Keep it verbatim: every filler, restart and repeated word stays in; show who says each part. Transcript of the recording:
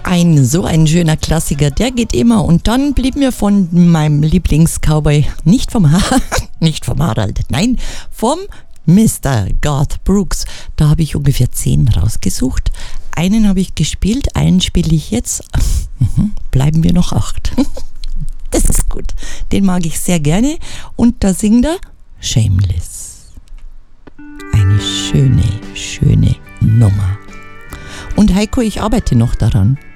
Speaker 1: Ein so ein schöner Klassiker, der geht immer. Und dann blieb mir von meinem Lieblings-Cowboy, nicht vom ha- nicht vom Harald, nein, vom Mister Garth Brooks. Da habe ich ungefähr zehn rausgesucht. Einen habe ich gespielt, einen spiele ich jetzt. Bleiben wir noch acht. Das ist gut. Den mag ich sehr gerne. Und da singt er Shameless. Eine schöne, schöne Nummer. Und Heiko, ich arbeite noch daran.